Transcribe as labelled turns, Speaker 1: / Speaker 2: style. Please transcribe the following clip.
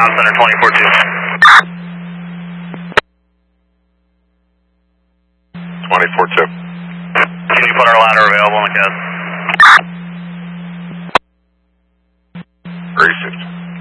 Speaker 1: Ground Center 24-2.
Speaker 2: 24-2.
Speaker 1: Can you put our ladder available in the CAS?